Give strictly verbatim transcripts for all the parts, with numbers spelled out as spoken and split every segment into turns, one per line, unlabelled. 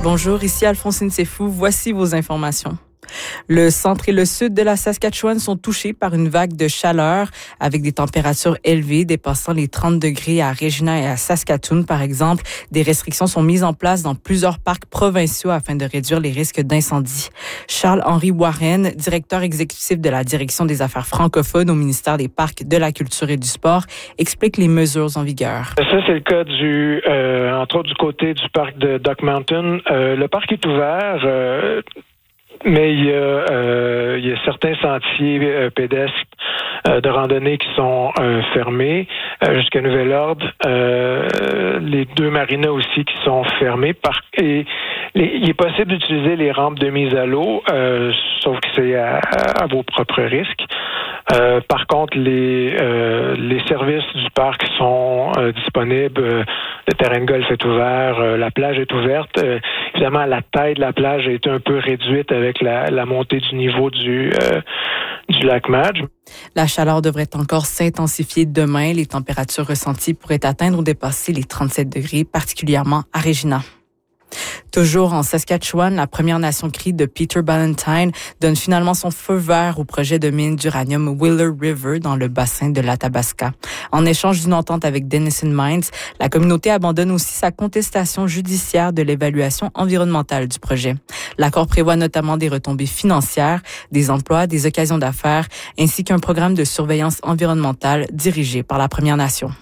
Bonjour, ici Alphonsine Sefou. Voici vos informations. Le centre et le sud de la Saskatchewan sont touchés par une vague de chaleur avec des températures élevées dépassant les trente degrés à Regina et à Saskatoon, par exemple. Des restrictions sont mises en place dans plusieurs parcs provinciaux afin de réduire les risques d'incendie. Charles-Henri Warren, directeur exécutif de la Direction des affaires francophones au ministère des Parcs, de la Culture et du Sport, explique les mesures en vigueur.
Ça, c'est le cas du, euh, entre autres du côté du parc de Duck Mountain. Euh, le parc est ouvert. Euh, Mais il y a, euh, il y a certains sentiers euh, pédestres euh, de randonnée qui sont euh, fermés euh, jusqu'à nouvel ordre. Euh, les deux marinas aussi qui sont fermés. Par, et les, il est possible d'utiliser les rampes de mise à l'eau, euh, sauf que c'est à, à vos propres risques. Euh, par contre, les euh, les services du parc sont euh, disponibles. Euh, le terrain de golf est ouvert, euh, la plage est ouverte. Euh, évidemment, la taille de la plage a été un peu réduite avec la, la montée du niveau du euh, du lac Madge.
La chaleur devrait encore s'intensifier demain. Les températures ressenties pourraient atteindre ou dépasser les trente-sept degrés, particulièrement à Regina. Toujours en Saskatchewan, la Première Nation Cree de Peter Ballantyne donne finalement son feu vert au projet de mine d'uranium Wheeler River dans le bassin de l'Athabasca. En échange d'une entente avec Denison Mines, la communauté abandonne aussi sa contestation judiciaire de l'évaluation environnementale du projet. L'accord prévoit notamment des retombées financières, des emplois, des occasions d'affaires, ainsi qu'un programme de surveillance environnementale dirigé par la Première Nation.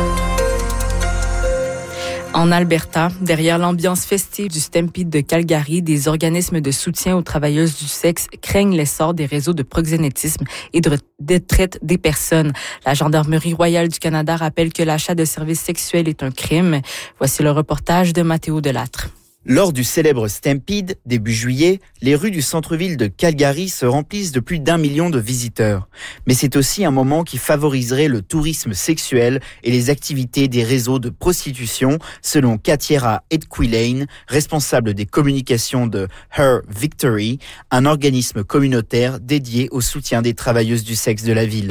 En Alberta, derrière l'ambiance festive du Stampede de Calgary, des organismes de soutien aux travailleuses du sexe craignent l'essor des réseaux de proxénétisme et de traite des personnes. La Gendarmerie royale du Canada rappelle que l'achat de services sexuels est un crime. Voici le reportage de Mathéo Delattre.
Lors du célèbre Stampede, début juillet, les rues du centre-ville de Calgary se remplissent de plus d'un million de visiteurs. Mais c'est aussi un moment qui favoriserait le tourisme sexuel et les activités des réseaux de prostitution, selon Katiera Edquilane, responsable des communications de Her Victory, un organisme communautaire dédié au soutien des travailleuses du sexe de la ville.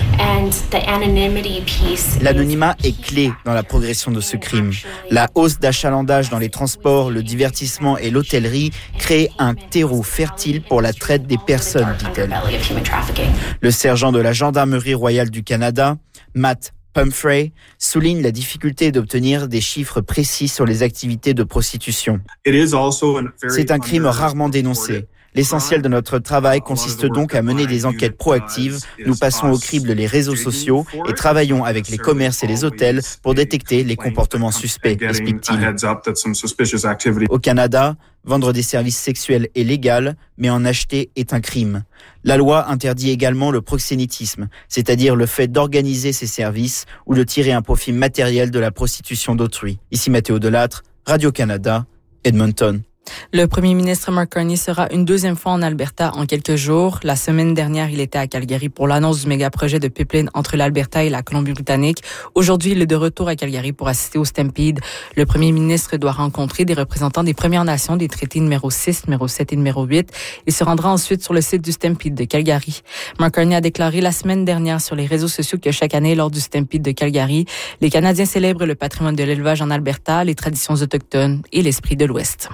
L'anonymat est clé dans la progression de ce crime. La hausse d'achalandage dans les transports, le divertissement et l'hôtellerie créent un terreau fertile pour la traite des personnes, dit-elle. Le sergent de la Gendarmerie royale du Canada, Matt Pumphrey, souligne la difficulté d'obtenir des chiffres précis sur les activités de prostitution. C'est un crime rarement dénoncé. L'essentiel de notre travail consiste donc à mener des enquêtes proactives. Nous passons au crible les réseaux sociaux et travaillons avec les commerces et les hôtels pour détecter les comportements suspects, explique-t-il. Au Canada, vendre des services sexuels est légal, mais en acheter est un crime. La loi interdit également le proxénétisme, c'est-à-dire le fait d'organiser ces services ou de tirer un profit matériel de la prostitution d'autrui. Ici Mathéo Delattre, Radio-Canada, Edmonton.
Le premier ministre Mark Carney sera une deuxième fois en Alberta en quelques jours. La semaine dernière, il était à Calgary pour l'annonce du méga-projet de pipeline entre l'Alberta et la Colombie-Britannique. Aujourd'hui, il est de retour à Calgary pour assister au Stampede. Le premier ministre doit rencontrer des représentants des Premières Nations des traités numéro six, numéro sept et numéro huit. Il se rendra ensuite sur le site du Stampede de Calgary. Mark Carney a déclaré la semaine dernière sur les réseaux sociaux que chaque année, lors du Stampede de Calgary, les Canadiens célèbrent le patrimoine de l'élevage en Alberta, les traditions autochtones et l'esprit de l'Ouest.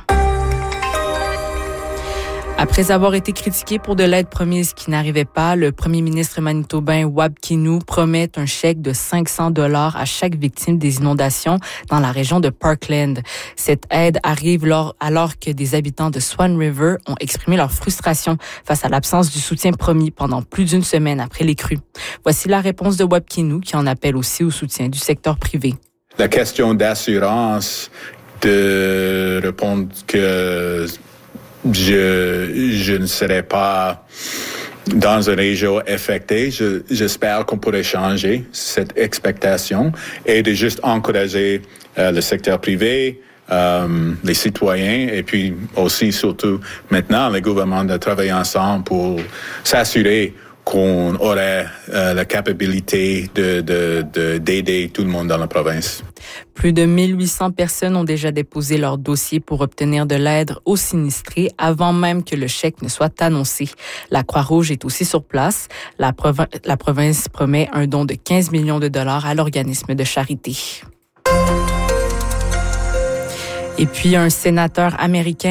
Après avoir été critiqué pour de l'aide promise qui n'arrivait pas, le premier ministre manitobain Wab Kinew promet un chèque de cinq cents dollars à chaque victime des inondations dans la région de Parkland. Cette aide arrive lors, alors que des habitants de Swan River ont exprimé leur frustration face à l'absence du soutien promis pendant plus d'une semaine après les crues. Voici la réponse de Wab Kinew qui en appelle aussi au soutien du secteur privé.
La question d'assurance, de répondre que Je, je ne serai pas dans une région affectée. Je, j'espère qu'on pourrait changer cette expectation et de juste encourager euh, le secteur privé, euh, les citoyens et puis aussi, surtout maintenant, les gouvernements de travailler ensemble pour s'assurer qu'on aurait euh, la capacité de, de, de, d'aider tout le monde dans la province.
Plus de mille huit cents personnes ont déjà déposé leur dossier pour obtenir de l'aide aux sinistrés avant même que le chèque ne soit annoncé. La Croix-Rouge est aussi sur place. La, provi- la province promet un don de quinze millions de dollars à l'organisme de charité. Et puis, un sénateur américain